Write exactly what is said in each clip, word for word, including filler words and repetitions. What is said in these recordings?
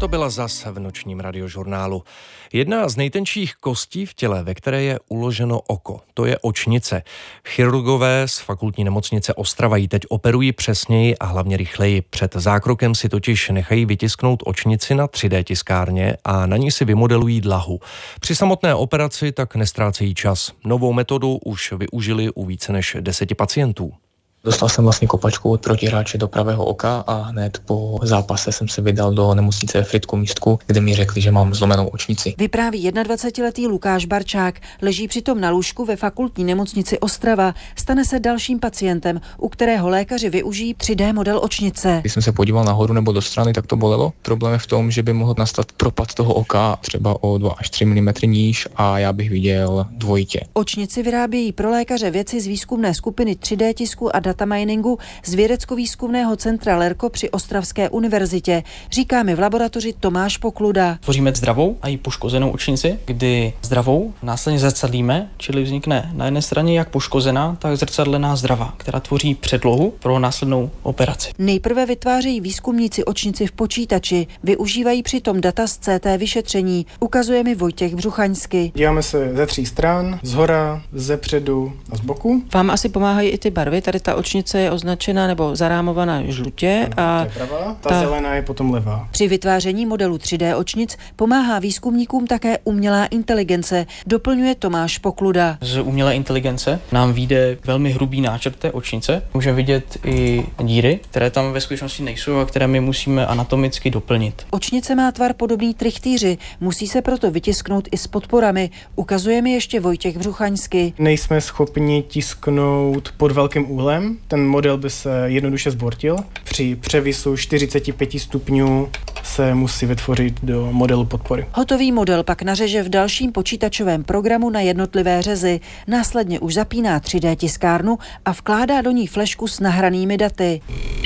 To byla zas v nočním radiožurnálu. Jedna z nejtenčích kostí v těle, ve které je uloženo oko, to je očnice. Chirurgové z fakultní nemocnice Ostrava ji teď operují přesněji a hlavně rychleji. Před zákrokem si totiž nechají vytisknout očnici na tři dé tiskárně a na ní si vymodelují dlahu. Při samotné operaci tak nestrácejí čas. Novou metodu už využili u více než deseti pacientů. Dostal jsem vlastně kopačku od protihráče do pravého oka a hned po zápase jsem se vydal do nemocnice Frýdku Místku, kde mi řekli, že mám zlomenou očnici. Vypráví jednadvacetiletý Lukáš Barčák, leží přitom na lůžku ve fakultní nemocnici Ostrava. Stane se dalším pacientem, u kterého lékaři využijí tři dé model očnice. Když jsem se podíval nahoru nebo do strany, tak to bolelo. Problém je v tom, že by mohl nastat propad toho oka třeba o dva až tři milimetry níž a já bych viděl dvojitě. Očnici vyrábějí pro lékaře vědci z výzkumné skupiny tři dé tisku a data miningu z vědecko-výzkumného centra Lerco při Ostravské univerzitě. Říká mi v laboratoři Tomáš Pokluda. Tvoříme zdravou a i poškozenou očnici, kdy zdravou následně zrcadlíme, čili vznikne na jedné straně jak poškozená, tak zrcadlená zdravá, která tvoří předlohu pro následnou operaci. Nejprve vytvářejí výzkumníci očnici v počítači, využívají přitom data z cé té vyšetření, ukazuje mi Vojtěch Břuchaňsky. Díváme se ze tří stran, zhora, ze předu a z boku. Vám asi pomáhají i ty barvy, tady ta očnice je označena nebo zarámovaná žlutě a to je pravá, ta, ta zelená je potom levá. Při vytváření modelu tři dé očnic pomáhá výzkumníkům také umělá inteligence, doplňuje Tomáš Pokluda. Z umělé inteligence nám vyjde velmi hrubý náčrt té očnice. Můžeme vidět i díry, které tam ve skutečnosti nejsou a které my musíme anatomicky doplnit. Očnice má tvar podobný trichtýři, musí se proto vytisknout i s podporami, ukazuje mi ještě Vojtěch Břuchaňsky. Nejsme schopni tisknout pod velkým úhlem. Ten model by se jednoduše zbortil. Při převisu čtyřicet pět stupňů se musí vytvořit do modelu podpory. Hotový model pak nařeže v dalším počítačovém programu na jednotlivé řezy. Následně už zapíná tři dé tiskárnu a vkládá do ní flešku s nahranými daty.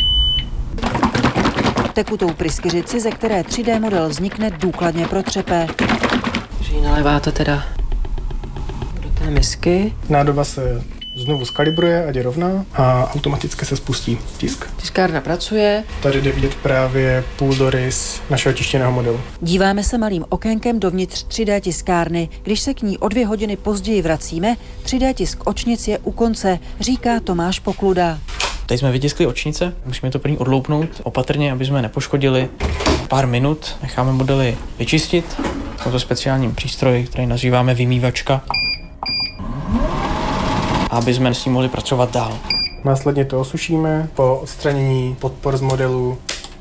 Tekutou pryskyřici, ze které tři dé model vznikne, důkladně protřepe. Že ji naléváte teda do té misky. Nádoba se znovu skalibruje, ať je rovná a automaticky se spustí tisk. Tiskárna pracuje. Tady jde vidět právě půldorys našeho tištěného modelu. Díváme se malým okénkem dovnitř tři dé tiskárny. Když se k ní o dvě hodiny později vracíme, tři dé tisk očnic je u konce, říká Tomáš Pokluda. Tady jsme vytiskli očnice, musíme to první odloupnout opatrně, aby jsme nepoškodili. Pár minut necháme modely vyčistit. Jsou to speciální přístroji, který nazýváme vymývačka, aby jsme s ním mohli pracovat dál. Následně to osušíme, po odstranění podpor z modelu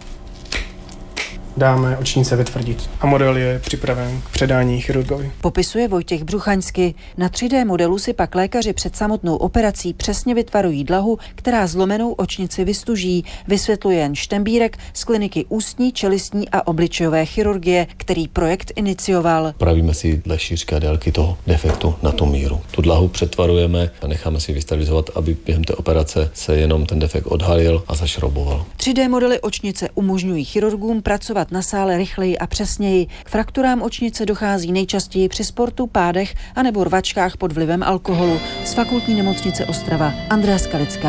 dáme očnice vytvrdit a model je připraven k předání chirurgovi. Popisuje Vojtěch Břuchaňsky. Na tři dé modelu si pak lékaři před samotnou operací přesně vytvarují dlahu, která zlomenou očnici vystuží, vysvětluje Jan Štembírek z kliniky ústní, čelistní a obličejové chirurgie, který projekt inicioval. Pravíme si dle šířky a délky toho defektu na tu míru. Tu dlahu přetvarujeme a necháme si vystabilizovat, aby během té operace se jenom ten defekt odhalil a zašrouboval. tři dé modely očnice umožňují chirurgům pracovat na sále rychleji a přesněji. K frakturám očnice dochází nejčastěji při sportu, pádech anebo rvačkách pod vlivem alkoholu. Z fakultní nemocnice Ostrava Andrea Skalická.